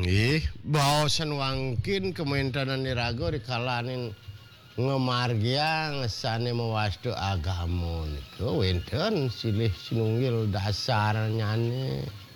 Ih, baosan wangkin kementanan nirago dikalanin ngemargia ngesane mewastu agama niku wenten silih sinunggil dasarnya nih.